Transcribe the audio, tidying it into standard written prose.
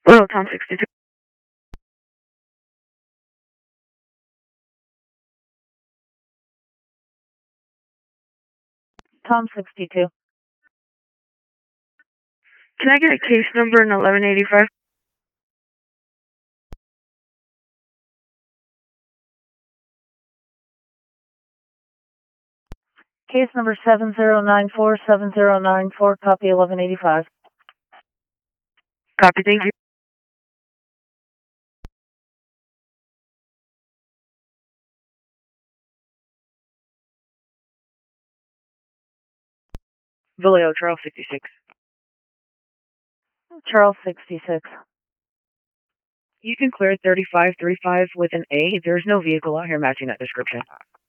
Hello, Tom 62. Tom 62. Can I get a case number in 1185? Case number 70947094, copy 1185. Copy, thank you. Vallejo, Charles 66. Charles 66. You can clear 3535 with an A. There's no vehicle out here matching that description.